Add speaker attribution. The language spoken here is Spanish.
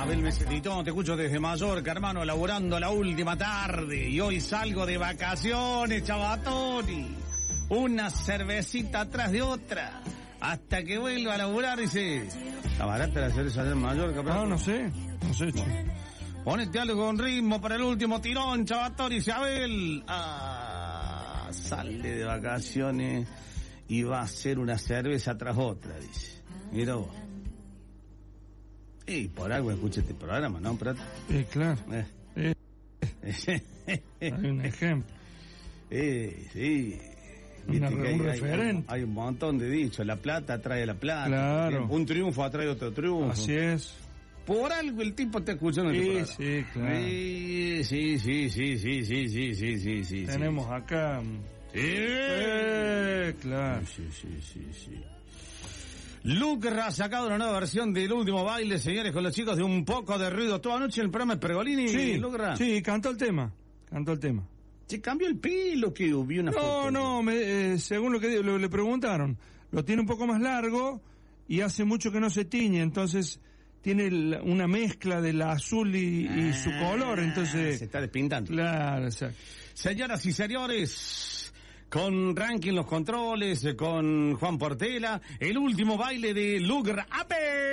Speaker 1: Abel Mesetito, te escucho desde Mallorca, hermano, laburando la última tarde. Y hoy salgo de vacaciones, chavatoni. Una cervecita atrás de otra. Hasta que vuelva a laburar, dice. ¿Está barata la cerveza allá en Mallorca?
Speaker 2: No sé, che.
Speaker 1: Ponete algo con ritmo para el último tirón, chavatoni, dice Abel. Sale de vacaciones y va a hacer una cerveza tras otra, dice. Mira vos. Y por algo escucha este programa, ¿no, Prato?
Speaker 2: Claro. Hay un ejemplo.
Speaker 1: Sí.
Speaker 2: Un referente.
Speaker 1: Hay un montón de dichos. La plata trae la plata.
Speaker 2: Claro.
Speaker 1: Un triunfo atrae otro triunfo.
Speaker 2: Así es.
Speaker 1: Por algo el tipo está escuchando este programa.
Speaker 2: Sí, claro.
Speaker 1: Sí.
Speaker 2: Tenemos acá... claro.
Speaker 1: Sí. Lucra ha sacado una nueva versión del último baile, señores, con los chicos de Un Poco de Ruido. Toda noche el programa de Pergolini.
Speaker 2: Sí,
Speaker 1: Lucra.
Speaker 2: Sí, cantó el tema.
Speaker 1: ¿Se cambió el pelo que vi una foto?
Speaker 2: No, según lo que le preguntaron, lo tiene un poco más largo y hace mucho que no se tiñe, entonces tiene una mezcla del azul y su color, entonces...
Speaker 1: Se está despintando.
Speaker 2: Claro, exacto.
Speaker 1: Señoras y señores... Con Ranking los controles, con Juan Portela, el último baile de Lucra. ¡Ape!